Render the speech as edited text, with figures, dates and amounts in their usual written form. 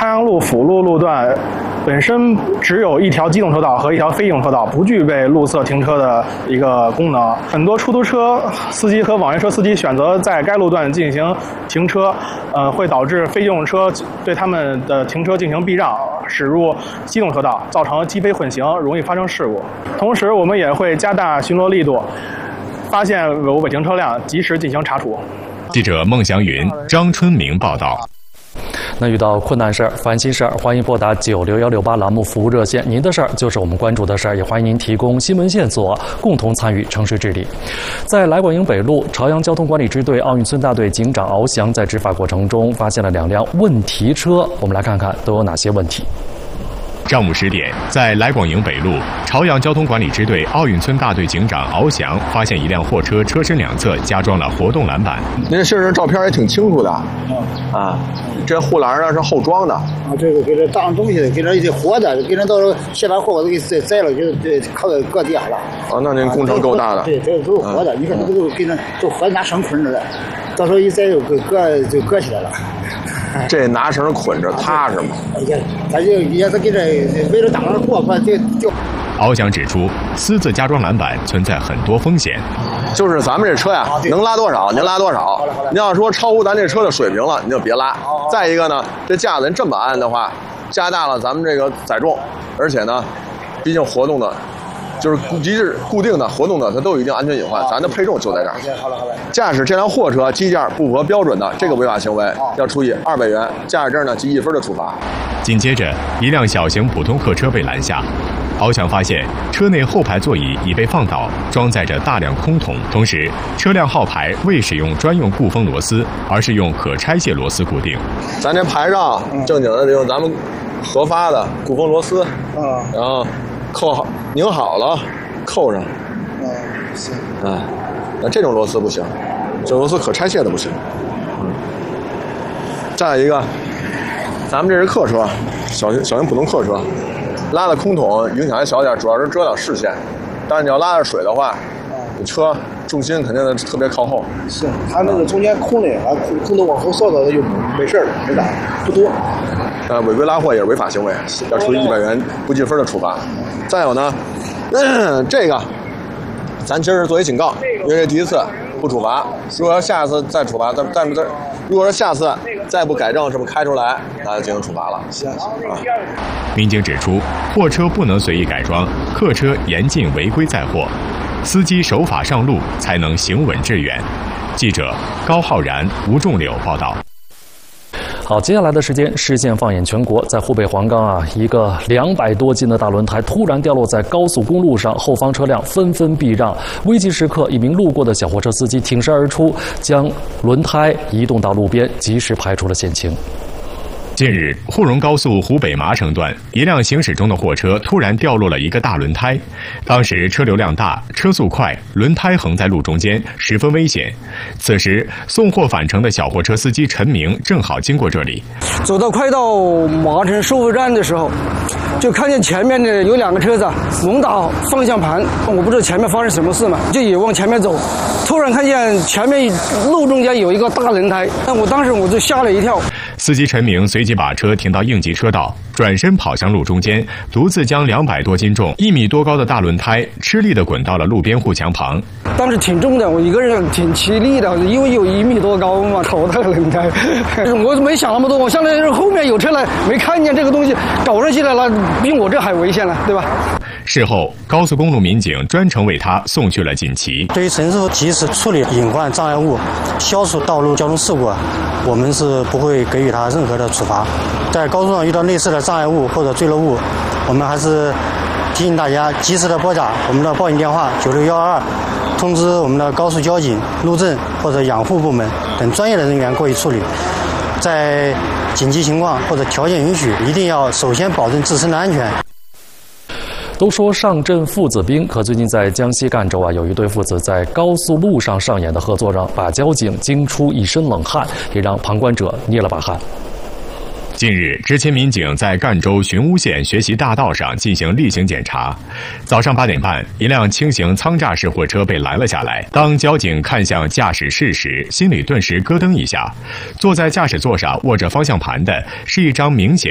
朝阳路辅路路段本身只有一条机动车道和一条非机动车道，不具备路侧停车的一个功能。很多出租车司机和网约车司机选择在该路段进行停车，会导致非机动车对他们的停车进行避让，驶入机动车道，造成机非混行，容易发生事故。同时，我们也会加大巡逻力度，发现违停车辆，及时进行查处。 记者孟祥云、张春明报道。 那遇到困难事儿、烦心事儿，欢迎拨打96168栏目服务热线。您的事儿就是我们关注的事儿，也欢迎您提供新闻线索，共同参与城市治理。在来广营北路朝阳交通管理支队奥运村大队警长敖翔在执法过程中发现了2辆问题车，我们来看看都有哪些问题。 上午10点，在来广营北路朝阳交通管理支队奥运村大队警长敖翔发现一辆货车车身两侧加装了活动栏板。 您这这照片也挺清楚的，啊，这护栏呢是后装的。 这个给这当东西的，给这一些活的，给人到时候卸完货我都给摘了，就靠在搁地下了。 啊，那您工程够大的。 对，这都是活的，你看这都给人都活拿绳捆着的，到时候一摘就搁起来了。 这拿绳捆着踏实吗？ 哎呀，他就也是给这为了挡着货，就。 敖翔指出，私自加装栏板存在很多风险。 就是咱们这车呀，能拉多少您拉多少。您要说超乎咱这车的水平了，您就别拉。再一个呢，这架子这么安的话，加大了咱们这个载重，而且呢，毕竟活动的。就是固定的活动的，它都有一定安全隐患。咱的配重就在这儿。驾驶这辆货车机件不符合标准的这个违法行为，要处以200元驾驶证呢记1分的处罚。 紧接着，一辆小型普通客车被拦下。敖翔发现车内后排座椅已被放倒，装载着大量空桶，同时车辆号牌未使用专用固封螺丝，而是用可拆卸螺丝固定。 咱这牌上正经的用咱们核发的固封螺丝，然后扣好拧好了，扣上。 行。 那这种螺丝不行，这螺丝可拆卸的不行。再一个，咱们这是客车，小型普通客车，拉的空桶影响还小点，主要是遮挡视线。但是你要拉着水的话，你车重心肯定特别靠后。 是，它那个中间空的啊，空的往后扫的就没事了，没大，不多。 违规拉货也是违法行为，要处以100元不记分的处罚。再有呢，这个咱今儿作为警告，因为这第一次不处罚，如果要下次再处罚，如果说下次再不改正，这么开出来，那就进行处罚了。 行。 民警指出，货车不能随意改装，客车严禁违规载货，司机守法上路才能行稳致远。记者高浩然、吴仲柳报道。 好，接下来的时间，视线放眼全国，在湖北黄冈一个200多斤的大轮胎突然掉落在高速公路上，后方车辆纷纷避让。危急时刻，一名路过的小货车司机挺身而出，将轮胎移动到路边，及时排除了险情。 近日，沪蓉高速湖北麻城段，一辆行驶中的货车突然掉落了一个大轮胎。当时车流量大，车速快，轮胎横在路中间，十分危险。此时，送货返程的小货车司机陈明正好经过这里。 走到快到麻城收费站的时候，就看见前面的有2个车子猛打方向盘，我不知道前面发生什么事嘛，就也往前面走。突然看见前面路中间有一个大轮胎，我当时就吓了一跳。 司机陈明随即把车停到应急车道，转身跑向路中间，独自将200多斤重、1米多高的大轮胎吃力地滚到了路边护墙旁。 当时挺重的，我一个人挺吃力的，因为有1米多高嘛，好大的轮胎。我没想那么多，我相当于是后面有车来，没看见这个东西搞上去了，比我这还危险了，对吧？ 事后，高速公路民警专程为他送去了锦旗。 对于城市及时处理隐患障碍物、消除道路交通事故，我们是不会给予他任何的处罚。在高速上遇到类似的障碍物或者坠落物，我们还是提醒大家及时的拨打我们的报警电话9612，通知我们的高速交警、路政或者养护部门等专业的人员过去处理。在紧急情况或者条件允许，一定要首先保证自身的安全。 都说上阵父子兵，可最近在江西赣州有一对父子在高速路上上演的合作让把交警惊出一身冷汗，也让旁观者捏了把汗。 近日，执勤民警在赣州寻乌县学习大道上进行例行检查。早上8点半，一辆轻型舱栅式货车被拦了下来。当交警看向驾驶室时，心里顿时咯噔一下。坐在驾驶座上握着方向盘的是一张明显